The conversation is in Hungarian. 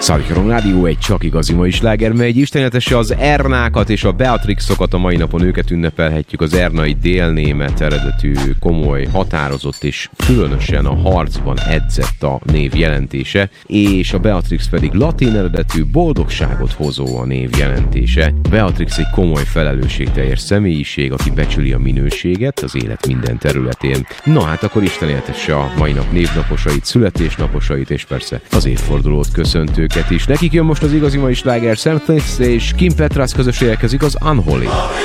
Szalikarom Rádió egy csak igazi mai sláger, megy istenetese az Ernákat és a Beatrixokat, a mai napon őket ünnepelhetjük. Az Erna egy délnémet eredetű, komoly, határozott és különösen a harcban edzett a név jelentése, és a Beatrix pedig latin eredetű, boldogságot hozó a név jelentése. Beatrix egy komoly felelősségteljes személyiség, aki becsüli a minőséget az élet minden területén. Na hát akkor Isten éltesse a mai nap névnaposait, születésnaposait, és persze az évfordulót köszöntőket is. Nekik jön most az igazi mai sláger, Sam Smith és Kim Petras közösen érkezik az Unholy.